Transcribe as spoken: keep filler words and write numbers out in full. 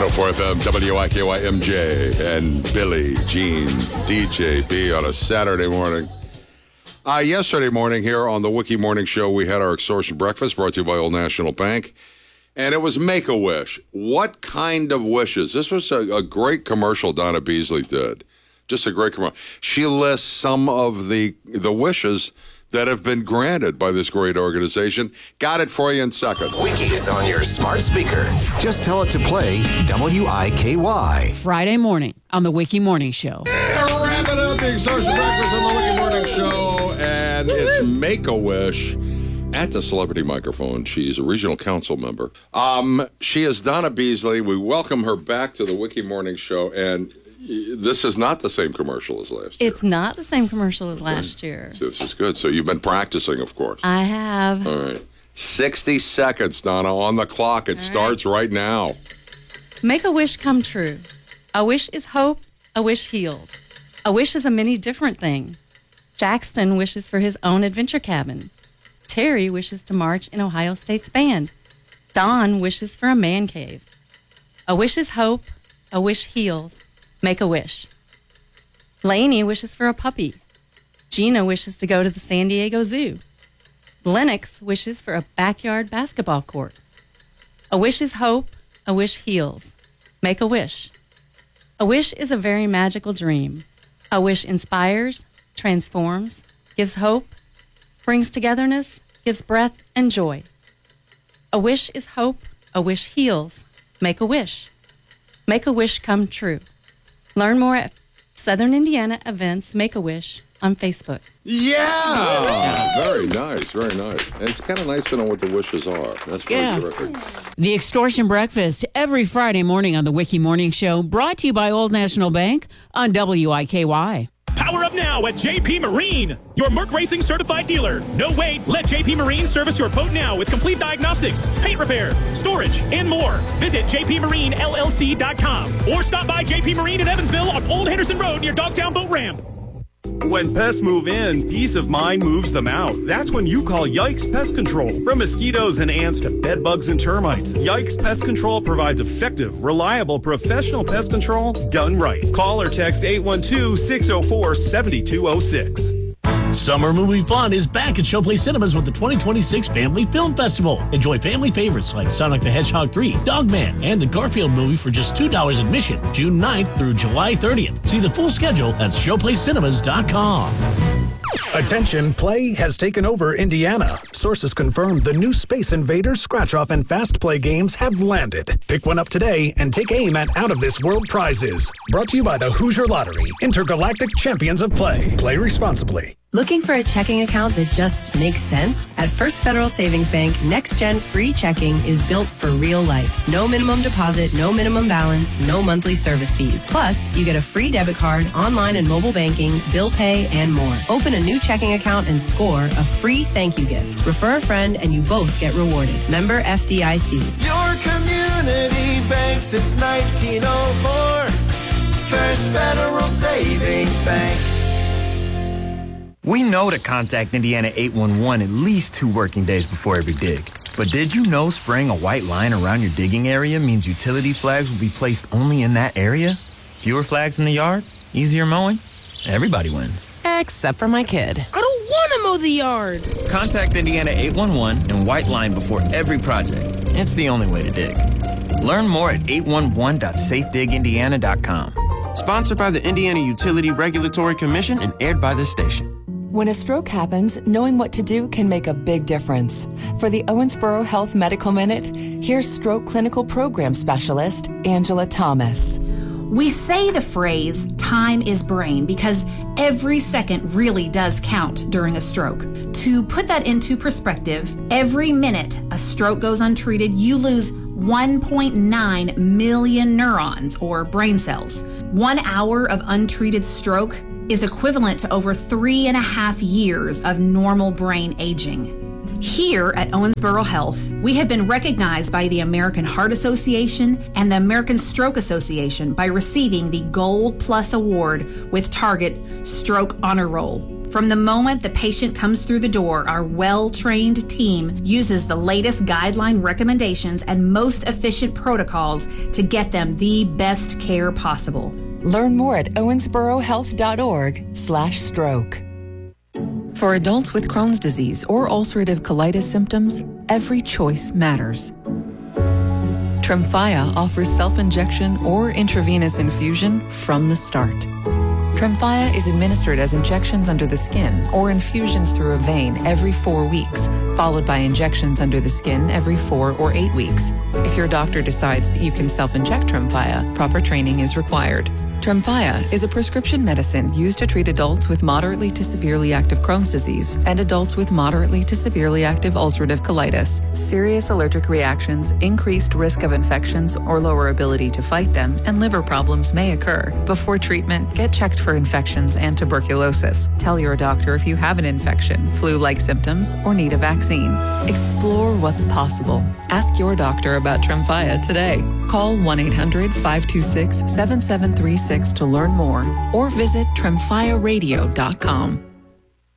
oh four F M, W I K Y M J, and Billie Jean, D J B on a Saturday morning. Uh, yesterday morning here on the Wiki Morning Show, we had our extortion breakfast brought to you by Old National Bank, and it was Make-A-Wish. What kind of wishes? This was a, a great commercial Donna Beasley did. Just a great commercial. She lists some of the the wishes that have been granted by this great organization. Got it for you in seconds. Wiki's on your smart speaker. Just tell it to play W I K Y. Friday morning on the Wiki Morning Show. Yeah, wrap it up, the extortion breakfast on the Wiki Morning Show, and it's Make-A-Wish at the celebrity microphone. She's a regional council member. Um, she is Donna Beasley. We welcome her back to the Wiki Morning Show, and this is not the same commercial as last year. It's not the same commercial as last year. So this is good. So you've been practicing, of course. I have. All right. sixty seconds, Donna, on the clock. It All starts right. right now. Make a wish come true. A wish is hope. A wish heals. A wish is a many different thing. Jackson wishes for his own adventure cabin. Terry wishes to march in Ohio State's band. Don wishes for a man cave. A wish is hope. A wish heals. Make a wish. Lainey wishes for a puppy. Gina wishes to go to the San Diego Zoo. Lennox wishes for a backyard basketball court. A wish is hope. A wish heals. Make a wish. A wish is a very magical dream. A wish inspires, transforms, gives hope, brings togetherness, gives breath and joy. A wish is hope. A wish heals. Make a wish. Make a wish come true. Learn more at Southern Indiana Events Make-A-Wish on Facebook. Yeah! yeah! Very nice, very nice. And it's kind of nice to know what the wishes are. That's very yeah. terrific. The Extortion Breakfast every Friday morning on the Wiki Morning Show, brought to you by Old National Bank on W I K Y. Power up now at J P Marine, your Merc Racing certified dealer. No wait, let J P Marine service your boat now with complete diagnostics, paint repair, storage, and more. Visit j p marine l l c dot com or stop by J P Marine in Evansville on Old Henderson Road near Dogtown Boat Ramp. When pests move in, peace of mind moves them out. That's when you call Yikes Pest Control. From mosquitoes and ants to bed bugs and termites, Yikes Pest Control provides effective, reliable, professional pest control done right. Call or text eight one two, six zero four, seven two zero six. Summer movie fun is back at Showplace Cinemas with the twenty twenty-six Family Film Festival. Enjoy family favorites like Sonic the Hedgehog three, Dogman, and the Garfield movie for just two dollars admission, June ninth through July thirtieth. See the full schedule at showplace cinemas dot com. Attention, play has taken over Indiana. Sources confirm the new Space Invaders, Scratch-Off, and Fast Play games have landed. Pick one up today and take aim at out-of-this-world prizes. Brought to you by the Hoosier Lottery, Intergalactic Champions of Play. Play responsibly. Looking for a checking account that just makes sense? At First Federal Savings Bank, Next Gen Free Checking is built for real life. No minimum deposit, no minimum balance, no monthly service fees. Plus, you get a free debit card, online and mobile banking, bill pay, and more. Open a new checking account and score a free thank you gift. Refer a friend and you both get rewarded. Member F D I C. Your community bank since nineteen oh four. First Federal Savings Bank. We know to contact Indiana eight one one at least two working days before every dig. But did you know spraying a white line around your digging area means utility flags will be placed only in that area? Fewer flags in the yard? Easier mowing? Everybody wins. Except for my kid. I don't want to mow the yard. Contact Indiana eight one one and white line before every project. It's the only way to dig. Learn more at eight one one dot safe dig indiana dot com. Sponsored by the Indiana Utility Regulatory Commission and aired by this station. When a stroke happens, knowing what to do can make a big difference. For the Owensboro Health Medical Minute, here's stroke clinical program specialist Angela Thomas. We say the phrase, time is brain, because every second really does count during a stroke. To put that into perspective, every minute a stroke goes untreated, you lose one point nine million neurons, or brain cells. One hour of untreated stroke is equivalent to over three and a half years of normal brain aging. Here at Owensboro Health, we have been recognized by the American Heart Association and the American Stroke Association by receiving the Gold Plus Award with Target Stroke Honor Roll. From the moment the patient comes through the door, our well-trained team uses the latest guideline recommendations and most efficient protocols to get them the best care possible. Learn more at owensborohealth.org slash stroke. For adults with Crohn's disease or ulcerative colitis symptoms, every choice matters. Tremfya offers self-injection or intravenous infusion from the start. Tremfya is administered as injections under the skin or infusions through a vein every four weeks, followed by injections under the skin every four or eight weeks. If your doctor decides that you can self-inject Tremfya, proper training is required. Tremfya is a prescription medicine used to treat adults with moderately to severely active Crohn's disease and adults with moderately to severely active ulcerative colitis. Serious allergic reactions, increased risk of infections or lower ability to fight them, and liver problems may occur. Before treatment, get checked for infections and tuberculosis. Tell your doctor if you have an infection, flu-like symptoms, or need a vaccine. Explore what's possible. Ask your doctor about Tremfya today. Call one eight hundred, five two six, seven seven three six to learn more or visit tremfya radio dot com.